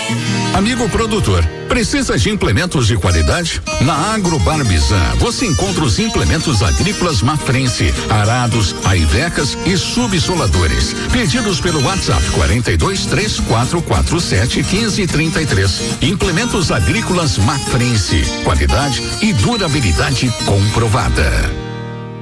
Amigo produtor, precisa de implementos de qualidade? Na Agrobarbizan você encontra os implementos agrícolas Mafrense, arados, aivecas e subsoladores. Pedidos pelo WhatsApp 4234471533. Implementos agrícolas Mafrense, qualidade e durabilidade comprovada.